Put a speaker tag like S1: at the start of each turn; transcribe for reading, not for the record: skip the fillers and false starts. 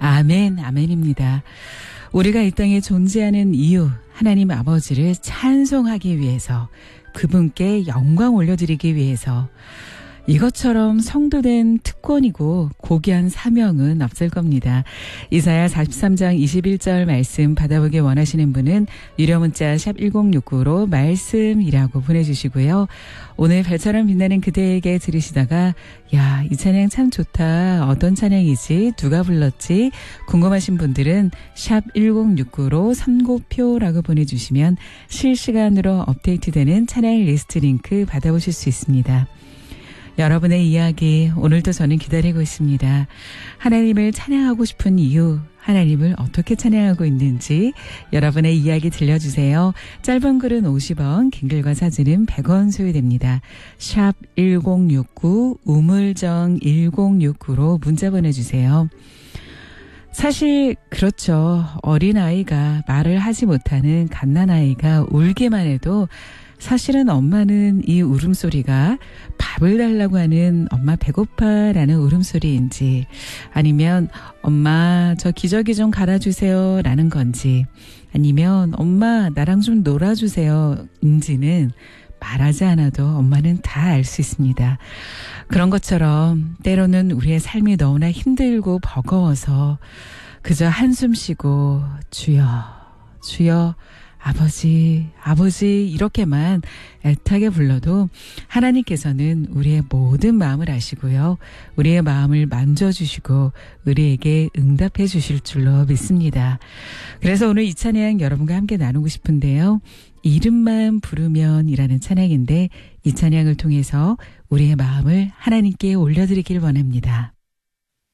S1: 아멘, 아멘입니다. 우리가 이 땅에 존재하는 이유, 하나님 아버지를 찬송하기 위해서, 그분께 영광 올려드리기 위해서, 이것처럼 성도된 특권이고 고귀한 사명은 없을 겁니다. 이사야 43장 21절 말씀 받아보기 원하시는 분은 유료 문자 샵 1069로 말씀이라고 보내주시고요. 오늘 별처럼 빛나는 그대에게 들으시다가 야, 이 찬양 참 좋다. 어떤 찬양이지? 누가 불렀지? 궁금하신 분들은 샵 1069로 선고표라고 보내주시면 실시간으로 업데이트되는 찬양 리스트 링크 받아보실 수 있습니다. 여러분의 이야기 오늘도 저는 기다리고 있습니다. 하나님을 찬양하고 싶은 이유, 하나님을 어떻게 찬양하고 있는지 여러분의 이야기 들려주세요. 짧은 글은 50원, 긴 글과 사진은 100원 소요됩니다. 샵 1069, 우물정 1069로 문자 보내주세요. 사실 그렇죠. 어린아이가 말을 하지 못하는 갓난아이가 울기만 해도 사실은 엄마는 이 울음소리가 밥을 달라고 하는 엄마 배고파라는 울음소리인지 아니면 엄마 저 기저귀 좀 갈아주세요 라는 건지 아니면 엄마 나랑 좀 놀아주세요 인지는 말하지 않아도 엄마는 다 알 수 있습니다. 그런 것처럼 때로는 우리의 삶이 너무나 힘들고 버거워서 그저 한숨 쉬고 주여 주여 아버지, 아버지 이렇게만 애타게 불러도 하나님께서는 우리의 모든 마음을 아시고요. 우리의 마음을 만져주시고 우리에게 응답해 주실 줄로 믿습니다. 그래서 오늘 이 찬양 여러분과 함께 나누고 싶은데요. 이름만 부르면 이라는 찬양인데 이 찬양을 통해서 우리의 마음을 하나님께 올려드리길 원합니다.